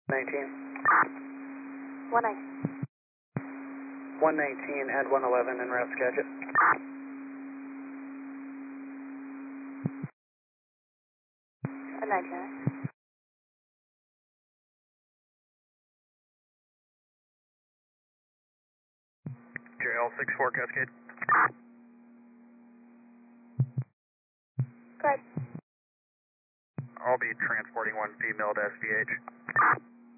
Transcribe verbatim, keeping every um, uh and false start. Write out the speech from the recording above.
nineteen. one nineteen. one nineteen and one eleven en route to Skagit. one nineteen. J L six four Cascade. Good. I'll be transporting one female to S V H.